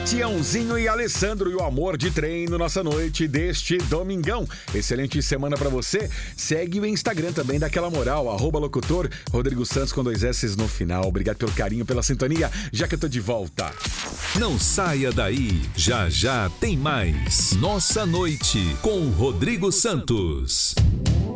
Tiãozinho e Alessandro e o amor de treino, nossa noite deste domingão. Excelente semana pra você. Segue o Instagram também, dá aquela moral, @locutor Rodrigo Santos com 2 S no final. Obrigado pelo carinho, pela sintonia, já que eu tô de volta. Não saia daí, já já tem mais. Nossa noite com Rodrigo Santos.